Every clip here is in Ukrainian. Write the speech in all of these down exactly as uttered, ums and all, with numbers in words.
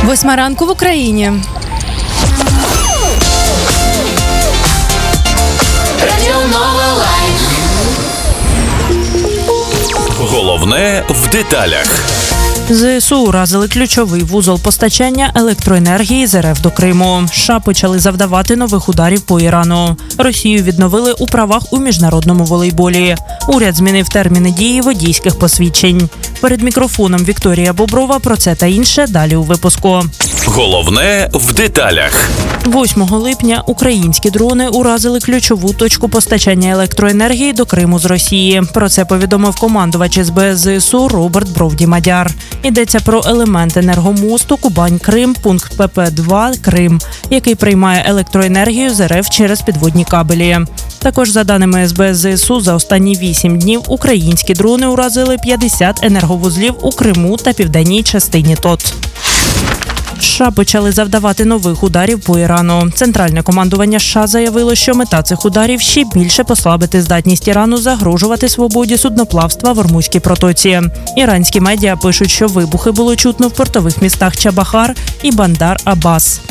Восьма ранку в Україні. Головне в деталях. ЗСУ уразили ключовий вузол постачання електроенергії з РФ до Криму. США почали завдавати нових ударів по Ірану. Росію відновили у правах у міжнародному волейболі. Уряд змінив терміни дії водійських посвідчень. Перед мікрофоном Вікторія Боброва про це та інше далі у випуску. Головне в деталях. восьмого липня українські дрони уразили ключову точку постачання електроенергії до Криму з Росії. Про це повідомив командувач ес бе ес ЗСУ Роберт Бровді-Мадяр. Йдеться про елемент енергомосту Кубань-Крим, пункт пе пе два Крим, який приймає електроенергію з РФ через підводні кабелі. Також, за даними ес бе ес ЗСУ, за останні вісім днів українські дрони уразили п'ятдесят енерговузлів у Криму та південній частині ТОТ. США почали завдавати нових ударів по Ірану. Центральне командування США заявило, що мета цих ударів – ще більше послабити здатність Ірану загрожувати свободі судноплавства в Ормузькій протоці. Іранські медіа пишуть, що вибухи було чутно в портових містах Чабахар і Бандар-Аббас.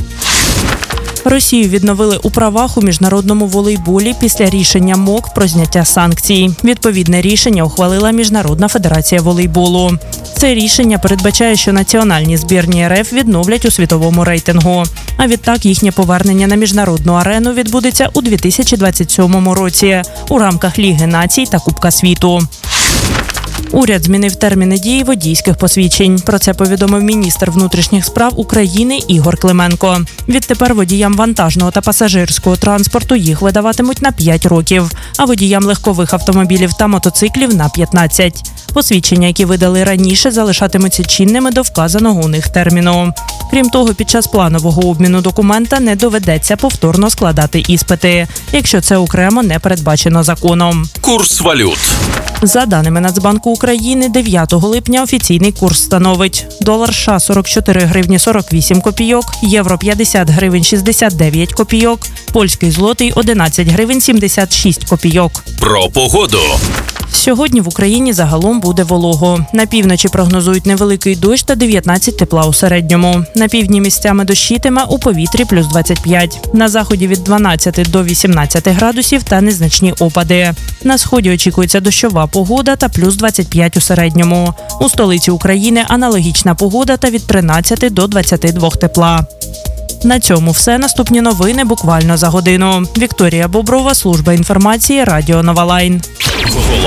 Росію відновили у правах у міжнародному волейболі після рішення МОК про зняття санкцій. Відповідне рішення ухвалила Міжнародна федерація волейболу. Це рішення передбачає, що національні збірні РФ відновлять у світовому рейтингу. А відтак їхнє повернення на міжнародну арену відбудеться у дві тисячі двадцять сьомому році у рамках Ліги націй та Кубка світу. Уряд змінив терміни дії водійських посвідчень. Про це повідомив міністр внутрішніх справ України Ігор Клименко. Відтепер водіям вантажного та пасажирського транспорту їх видаватимуть на п'ять років, а водіям легкових автомобілів та мотоциклів – на п'ятнадцять. Посвідчення, які видали раніше, залишатимуться чинними до вказаного у них терміну. Крім того, під час планового обміну документа не доведеться повторно складати іспити, якщо це окремо не передбачено законом. Курс валют. За даними Нацбанку України, дев'ятого липня офіційний курс становить: долар США – сорок чотири гривні сорок вісім копійок, євро – п'ятдесят гривень шістдесят дев'ять копійок, польський злотий – одинадцять гривень сімдесят шість копійок. Про погоду. Сьогодні в Україні загалом буде волого. На півночі прогнозують невеликий дощ та дев'ятнадцять тепла у середньому. На півдні місцями дощитиме, у повітрі плюс двадцять п'ять. На заході від дванадцяти до вісімнадцяти градусів та незначні опади. На сході очікується дощова погода та плюс двадцять п'ять у середньому. У столиці України аналогічна погода та від тринадцяти до двадцяти двох тепла. На цьому все. Наступні новини буквально за годину. Вікторія Боброва, служба інформації, Радіо Нова Лайн.